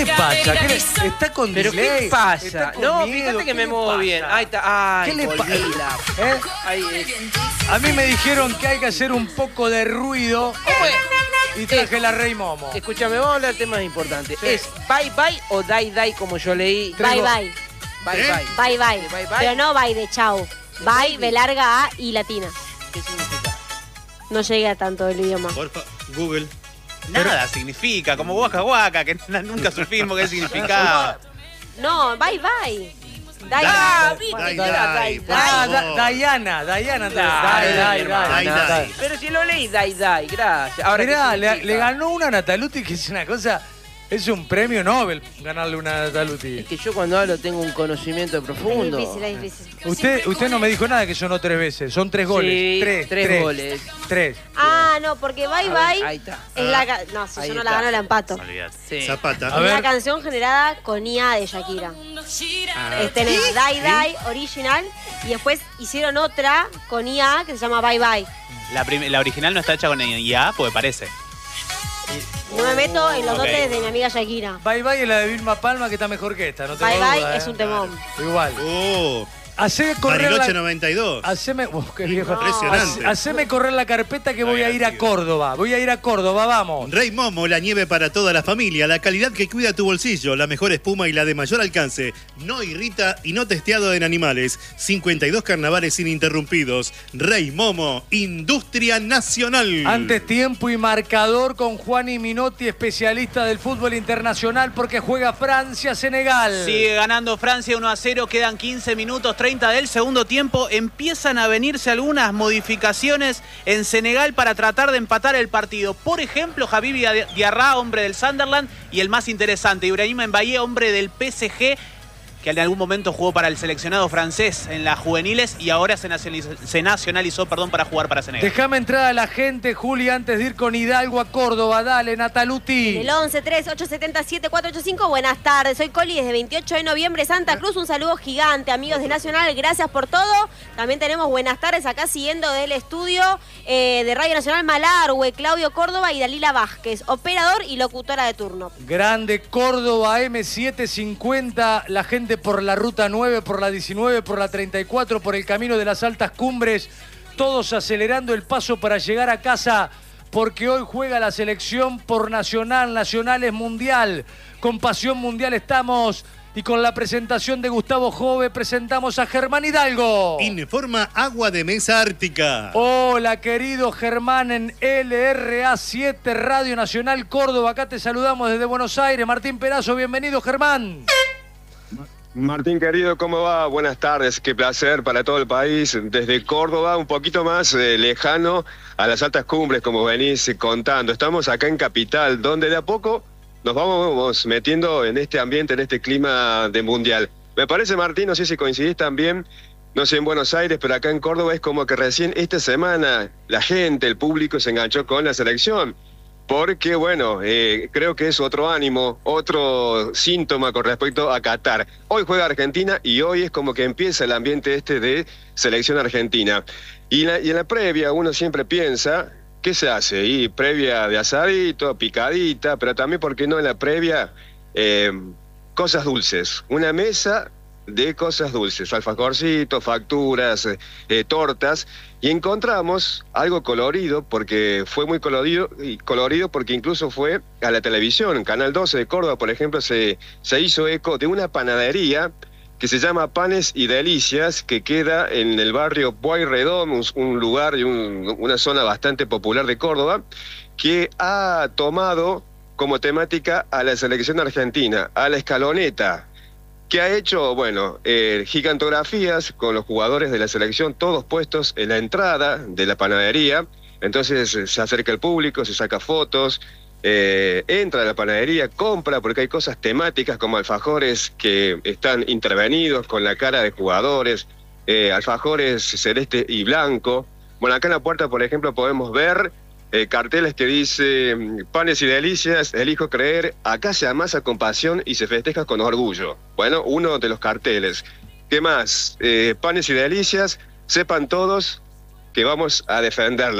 le pasa? ¿Está con ¿Pero delay? qué pasa? ¿Está con No, miedo? fíjate que ¿Qué me le muevo pasa? bien. Ahí está. Ay, ¿Qué le pasa? Polila. Ahí es. A mí me dijeron que hay que hacer un poco de ruido ¿Cómo es? y traje la Rey Momo. Escúchame, vamos a hablar de temas importantes. Sí. ¿Es bye bye o die die como yo leí? Bye bye. Bye ¿Eh? bye. Bye bye. ¿De bye bye? Pero no bye de chau. Bye, B larga A y latina. ¿Qué significa? No llegué a tanto el idioma. Porfa, Google. Nada significa, como guaca guaca, que nunca supimos qué significaba. No, bye bye. Ah, Bye. viste, Die, era die. die, die. Ah, Diana, Dai, entonces. Pero si lo leí, die, die, gracias. Ahora, Mirá, ¿qué le significa? ganó una a Nataluti, que es una cosa... Es un premio Nobel ganarle una a Es Nataluti. que yo cuando hablo tengo un conocimiento profundo. Es difícil. Usted no me dijo nada que sonó 3 veces. Son 3 goles. Sí, 3 goles. 3. Ah, no, porque bye A ver, bye ahí está. es no, si Ahí yo no la está. gano la empato. Olvídate. Sí. Zapata. A Es ver. una canción generada con IA de Shakira. Tenés Die Die original y después hicieron otra con IA que se llama Bye Bye. La original no está hecha con IA, porque parece. No me meto en los Ok. dotes de mi amiga Shakira. Bye Bye es la de Vilma Palma, que está mejor que esta. No tengo Bye duda, Bye es un temón. Igual. Oh, Haceme correr Bariloche la... 92. Haceme... qué viejo. Impresionante. Haceme correr la carpeta que No, voy a ir a divertido. Córdoba. Voy a ir a Córdoba, vamos. Rey Momo, la nieve para toda la familia, la calidad que cuida tu bolsillo, la mejor espuma y la de mayor alcance. No irrita y no testeado en animales. 52 carnavales ininterrumpidos. Rey Momo, industria nacional. Antes tiempo y marcador con Juani Minotti, especialista del fútbol internacional, porque juega Francia-Senegal. Sigue ganando Francia 1-0, quedan 15 minutos 30 del segundo tiempo. Empiezan a venirse algunas modificaciones en Senegal para tratar de empatar el partido. Por ejemplo, Habibi Diarra, hombre del Sunderland, y el más interesante, Ibrahima Mbaye, hombre del PSG, que en algún momento jugó para el seleccionado francés en las juveniles y ahora se nacionalizó para jugar para Senegal. Déjame entrar a la gente, Juli, antes de ir con Hidalgo a Córdoba. Dale, Nataluti. El 11-3-877-485. Buenas tardes, soy Coli desde 28 de noviembre, Santa Cruz. Un saludo gigante, amigos de Nacional. Gracias por todo. También tenemos buenas tardes acá siguiendo del estudio de Radio Nacional Malargüe, Claudio Córdoba y Dalila Vázquez, operador y locutora de turno. Grande Córdoba, M750. La gente por la ruta 9, por la 19, por la 34, por el camino de las altas cumbres. Todos acelerando el paso para llegar a casa, porque hoy juega la selección por Nacional. Nacional es mundial. Con pasión mundial estamos. Y con la presentación de Gustavo Jove presentamos a Germán Hidalgo. Informa Agua de Mesa Ártica. Hola, querido Germán, en LRA7 Radio Nacional Córdoba. Acá te saludamos desde Buenos Aires. Martín Perazo, bienvenido, Germán. Martín querido, ¿cómo va? Buenas tardes, qué placer para todo el país. Desde Córdoba, un poquito más lejano a las altas cumbres, como venís contando. Estamos acá en Capital, donde de a poco nos vamos metiendo en este ambiente, en este clima de mundial. Me parece, Martín, no sé si coincidís también, no sé en Buenos Aires, pero acá en Córdoba es como que recién esta semana la gente, el público se enganchó con la selección. Porque, bueno, creo que es otro ánimo, otro síntoma con respecto a Qatar. Hoy juega Argentina y hoy es como que empieza el ambiente este de selección argentina. Y en la previa uno siempre piensa, ¿qué se hace? Y previa de asadito, picadita, pero también, ¿por qué no en la previa? Cosas dulces. Una mesa de cosas dulces, alfajorcitos, facturas, tortas, y encontramos algo colorido, porque fue muy colorido porque incluso fue a la televisión. En Canal 12 de Córdoba, por ejemplo, se hizo eco de una panadería que se llama Panes y Delicias, que queda en el barrio Pueyrredón, un lugar y una zona bastante popular de Córdoba, que ha tomado como temática a la selección argentina, a la escaloneta. ¿Qué ha hecho? Bueno, gigantografías con los jugadores de la selección, todos puestos en la entrada de la panadería. Entonces se acerca el público, se saca fotos, entra a la panadería, compra, porque hay cosas temáticas como alfajores que están intervenidos con la cara de jugadores, alfajores celeste y blanco. Bueno, acá en la puerta, por ejemplo, podemos ver carteles que dice Panes y Delicias, elijo creer, acá se amasa con pasión y se festeja con orgullo. Bueno, uno de los carteles. ¿Qué más? Panes y Delicias, sepan todos que vamos a defenderla.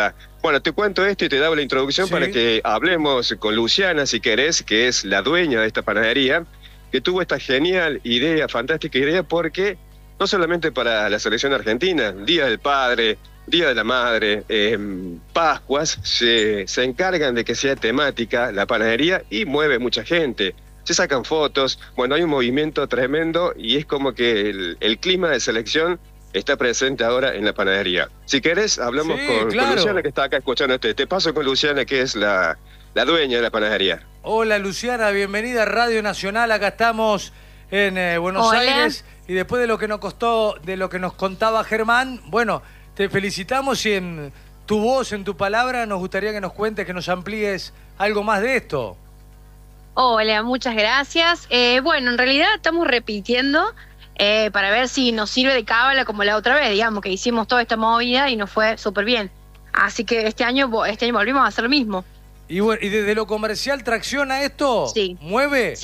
Bueno, te cuento esto y te daba la introducción Sí. para que hablemos con Luciana, si querés, que es la dueña de esta panadería, que tuvo esta genial idea, fantástica idea, porque no solamente para la selección argentina, Día del Padre, Día de la Madre, Pascuas, se encargan de que sea temática la panadería y mueve mucha gente. Se sacan fotos, bueno, hay un movimiento tremendo y es como que el clima de selección está presente ahora en la panadería. Si querés, hablamos Sí, con claro. Luciana, que está acá escuchando. Te paso con Luciana, que es la dueña de la panadería. Hola Luciana, bienvenida a Radio Nacional. Acá estamos en Buenos Hola. Aires y después de lo que nos contaba Germán, bueno, te felicitamos y en tu voz, en tu palabra, nos gustaría que nos cuentes, que nos amplíes algo más de esto. Hola, muchas gracias. Bueno, en realidad estamos repitiendo para ver si nos sirve de cábala como la otra vez, digamos, que hicimos toda esta movida y nos fue súper bien. Así que este año volvimos a hacer lo mismo. Y bueno, ¿y desde lo comercial tracciona esto? Sí. ¿Mueve?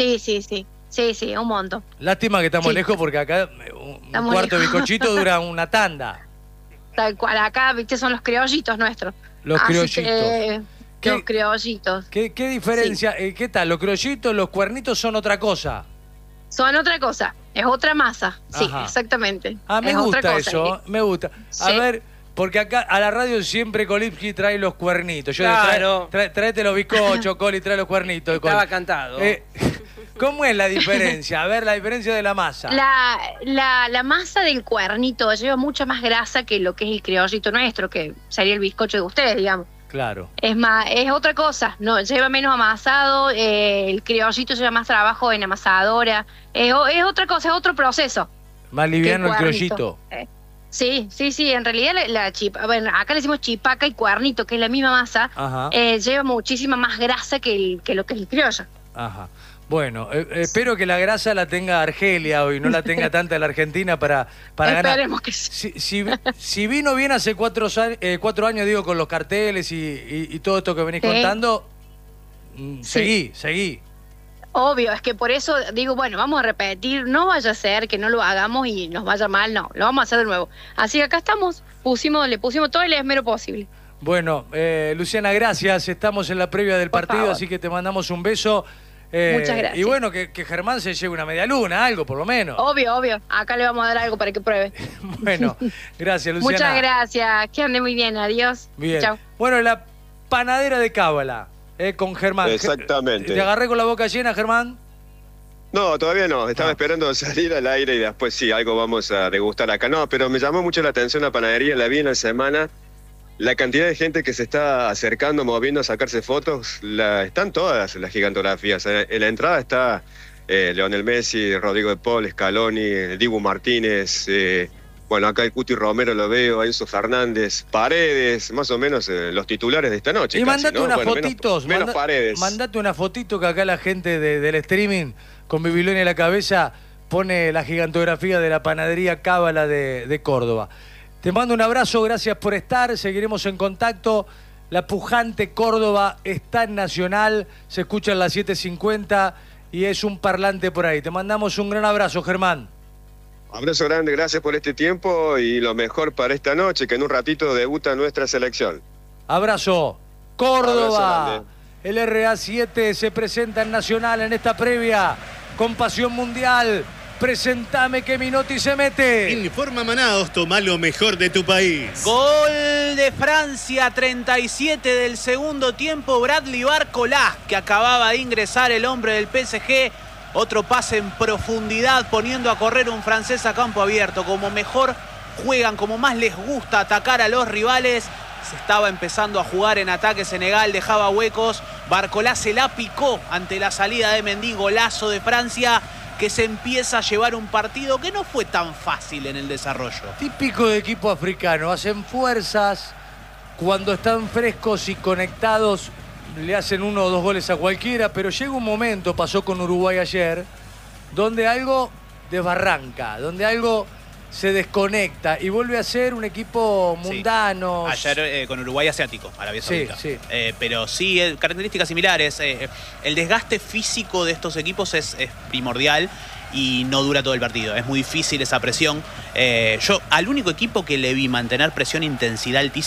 Sí, un montón. Lástima que estamos Sí. lejos porque acá un Estamos cuarto de lejos. bizcochito dura una tanda. Tal cual, acá, viste, son los criollitos nuestros. Los Así criollitos. que, ¿Qué- los criollitos. ¿Qué diferencia? ¿Qué tal? ¿Los criollitos, los cuernitos son otra cosa? Son otra cosa, es otra masa. Sí, Ajá. exactamente. Ah, me Es otra gusta cosa. eso, me gusta. A Sí. ver, porque acá a la radio siempre Kolipski trae los cuernitos. Yo Claro. tráete los bizcochos, Coli, trae los cuernitos. Estaba Coli. cantado. ¿Cómo es la diferencia? A ver, la diferencia de la masa. La masa del cuernito lleva mucha más grasa que lo que es el criollito nuestro, que sería el bizcocho de ustedes, digamos. Claro. Es más, es otra cosa, no lleva menos amasado, el criollito lleva más trabajo en amasadora, es otra cosa, es otro proceso. Más liviano el cuernito. criollito. Sí, en realidad bueno, acá le decimos chipaca y cuernito, que es la misma masa, Ajá. lleva muchísima más grasa que lo que es el criollo. Ajá. Bueno, espero que la grasa la tenga Argelia hoy, no la tenga tanta la Argentina para ganar. Esperemos que sí. Si vino bien hace 4 años, digo, con los carteles y todo esto que venís Sí. contando, Sí. seguí. Obvio, es que por eso digo, bueno, vamos a repetir, no vaya a ser que no lo hagamos y nos vaya mal, no, lo vamos a hacer de nuevo. Así que acá estamos, le pusimos todo el esmero posible. Bueno, Luciana, gracias. Estamos en la previa del Por partido, favor. así que te mandamos un beso. Muchas gracias. Y bueno, que Germán se lleve una media luna, algo por lo menos. Obvio, acá le vamos a dar algo para que pruebe. Bueno, gracias, Luciana. Muchas gracias, que ande muy bien, adiós. Bien. Chao. Bueno, la panadera de Cábala, con Germán. Exactamente. ¿Te agarré con la boca llena, Germán? No, todavía no. Estaba esperando salir al aire y después sí, algo vamos a degustar acá. No, pero me llamó mucho la atención la panadería, la vi en la semana. La cantidad de gente que se está acercando, moviendo a sacarse fotos, están todas las gigantografías. En la entrada está Lionel Messi, Rodrigo de Paul, Scaloni, Dibu Martínez, bueno, acá el Cuti Romero lo veo, Enzo Fernández, Paredes, más o menos los titulares de esta noche. Y casi, mandate ¿no? unas Bueno, fotitos. menos Paredes. Mandate una fotito que acá la gente del streaming, con Bibiloni en la cabeza, pone la gigantografía de la panadería Cábala de Córdoba. Te mando un abrazo, gracias por estar, seguiremos en contacto. La pujante Córdoba está en Nacional, se escucha en las 7:50 y es un parlante por ahí. Te mandamos un gran abrazo, Germán. Abrazo grande, gracias por este tiempo y lo mejor para esta noche, que en un ratito debuta nuestra selección. Abrazo. Córdoba. Abrazo El RA7 se presenta en Nacional en esta previa con pasión mundial. Presentame que Minotti se mete. Informa Manaos, toma lo mejor de tu país. Gol de Francia, 37 del segundo tiempo, Bradley Barcola, que acababa de ingresar el hombre del PSG. Otro pase en profundidad, poniendo a correr un francés a campo abierto. Como mejor juegan, como más les gusta atacar a los rivales. Se estaba empezando a jugar en ataque Senegal, dejaba huecos. Barcola se la picó ante la salida de Mendy, golazo de Francia, que se empieza a llevar un partido que no fue tan fácil en el desarrollo. Típico de equipo africano. Hacen fuerzas. Cuando están frescos y conectados, le hacen 1 o 2 goles a cualquiera. Pero llega un momento, pasó con Uruguay ayer, donde algo desbarranca, donde algo se desconecta y vuelve a ser un equipo mundano. Sí. Ayer con Uruguay asiático, Arabia Saudita. Sí. Pero sí, características similares. El desgaste físico de estos equipos es primordial y no dura todo el partido. Es muy difícil esa presión. Yo al único equipo que le vi mantener presión e intensidad altísima